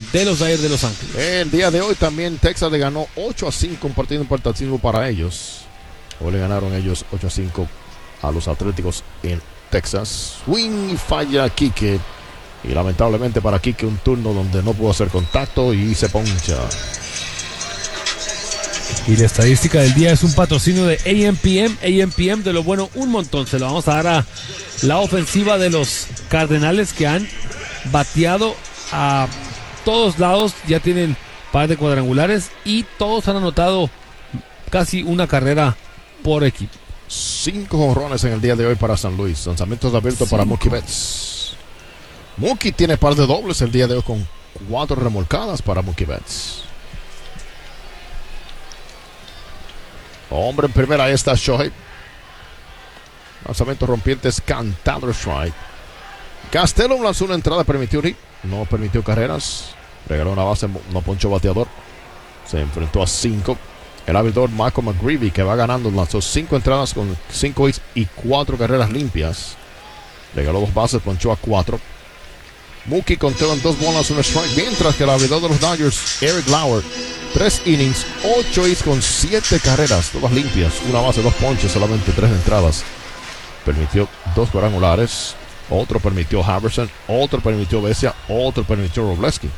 de los Dodgers de Los Ángeles. El día de hoy también Texas le ganó 8-5, un partido importantísimo para ellos. Hoy le ganaron ellos 8-5 a los Atléticos en Texas. Swing y falla Quique. Y lamentablemente para Quique un turno donde no pudo hacer contacto y se poncha. Y la estadística del día es un patrocinio de AMPM. AMPM de lo bueno un montón. Se lo vamos a dar a la ofensiva de los Cardenales, que han bateado a todos lados. Ya tienen par de cuadrangulares y todos han anotado casi una carrera por equipo. 5 jonrones en el día de hoy para San Luis. Lanzamientos abiertos para Mookie Betts. Mookie tiene par de dobles el día de hoy con 4 remolcadas para Mookie Betts. Hombre en primera, ahí está Shohei. Lanzamientos rompientes, cantado strike. Castelo lanzó una entrada, permitió un hit, no permitió carreras. Regaló una base, no ponchó bateador. Se enfrentó a 5. El abridor Michael McGreevy, que va ganando, lanzó 5 entradas con 5 hits y 4 carreras limpias. Regaló 2 bases, ponchó a 4. Mookie conteó en 2 bolas, un strike. Mientras que el abridor de los Dodgers, Eric Lauer, 3 innings, 8 hits con 7 carreras, todas limpias. Una base, 2 ponches, solamente 3 entradas. Permitió 2 cuadrangulares. Otro permitió Haverson. Otro permitió Vesia. Otro permitió Robleski.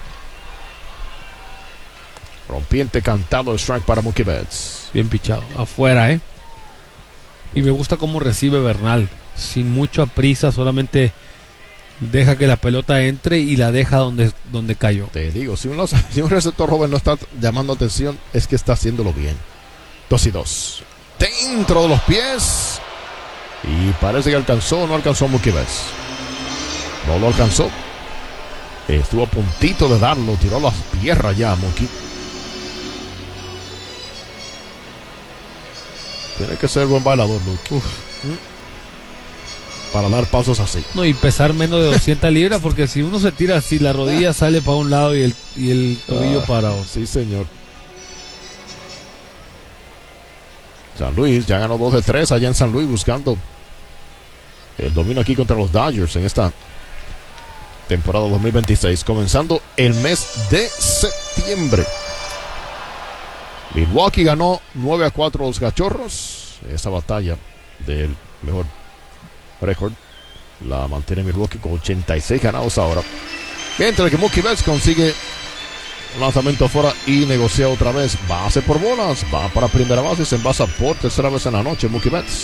Rompiente cantado de strike para Mookie Betts. Bien pichado, afuera, Y me gusta cómo recibe Bernal. Sin mucha prisa, solamente deja que la pelota entre y la deja donde cayó. Te digo, si un receptor joven no está llamando atención, es que está haciéndolo bien. 2-2. Dentro de los pies. Y parece que alcanzó o no alcanzó Mookie Betts. No lo alcanzó. Estuvo a puntito de darlo. Tiró las piernas ya Mookie. Tiene que ser buen bailador, Luke. Para dar pasos así. No, y pesar menos de 200 libras, porque si uno se tira así, la rodilla sale para un lado y el tobillo para otro. Sí, señor. San Luis ya ganó 2 de 3 allá en San Luis, buscando el dominio aquí contra los Dodgers en esta temporada 2026, comenzando el mes de septiembre. Milwaukee ganó 9-4 a los Cachorros. Esa batalla del mejor récord la mantiene Milwaukee con 86 ganados ahora. Mientras que Mookie Betts consigue un lanzamiento afuera y negocia otra vez. Base por bolas. Va para primera base y se envasa por tercera vez en la noche Mookie Betts.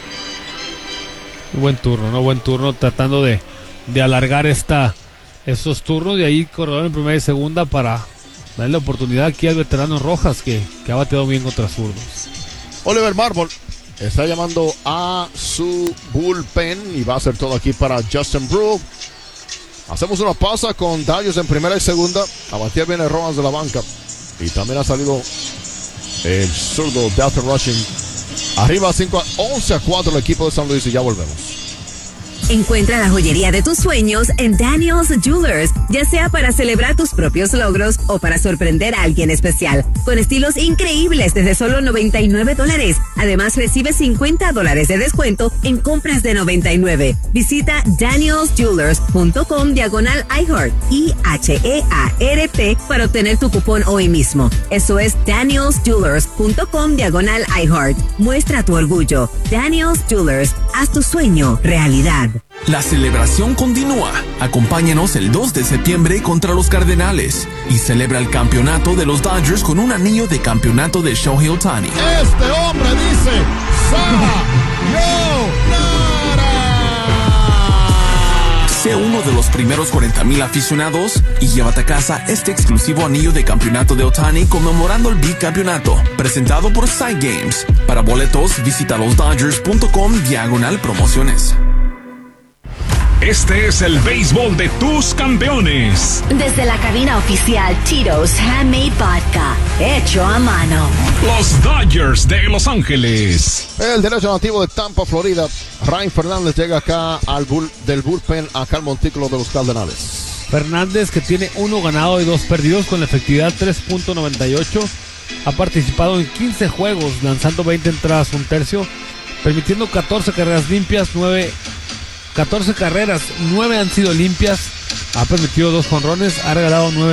Buen turno, Buen turno, tratando de alargar esos turnos. De ahí corredor en primera y segunda para darle la oportunidad aquí al veterano Rojas, que ha bateado bien contra zurdos. Oliver Marmol está llamando a su bullpen y va a hacer todo aquí para Justin Brew. Hacemos una pausa con Dodgers en primera y segunda. A batear viene Rojas de la banca. Y también ha salido el zurdo Dalton Rushing. Arriba 11-4 el equipo de San Luis y ya volvemos. Encuentra la joyería de tus sueños en Daniel's Jewelers, ya sea para celebrar tus propios logros o para sorprender a alguien especial, con estilos increíbles desde solo $99. Además, recibe $50 de descuento en compras de $99. Visita danielsjewelers.com/iHeart, IHEART, para obtener tu cupón hoy mismo. Eso es danielsjewelers.com/iHeart. Muestra tu orgullo. Daniel's Jewelers, haz tu sueño realidad. La celebración continúa. Acompáñanos el 2 de septiembre contra los Cardenales y celebra el campeonato de los Dodgers con un anillo de campeonato de Shohei Ohtani. Este hombre dice sayonara. Sé uno de los primeros 40,000 aficionados y llévate a casa este exclusivo anillo de campeonato de Ohtani conmemorando el bicampeonato, presentado por Side Games. Para boletos, visita losdodgers.com/promociones. Este es el béisbol de tus campeones. Desde la cabina oficial Tito's Handmade Vodka, hecho a mano. Los Dodgers de Los Ángeles. El derecho nativo de Tampa, Florida, Ryan Fernández, llega acá del bullpen, acá al montículo de los Cardenales. Fernández, que tiene 1 ganado y 2 perdidos con la efectividad 3.98. Ha participado en 15 juegos, lanzando 20 entradas, un tercio, permitiendo 14 carreras limpias, 14 carreras, 9 han sido limpias, ha permitido 2 jonrones, ha regalado 9